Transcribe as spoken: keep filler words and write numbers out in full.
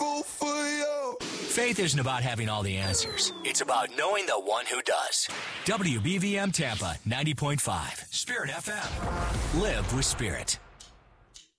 grateful for you. Faith isn't about having all the answers. It's about knowing the one who does. W B V M Tampa ninety point five, Spirit F M. Live with Spirit.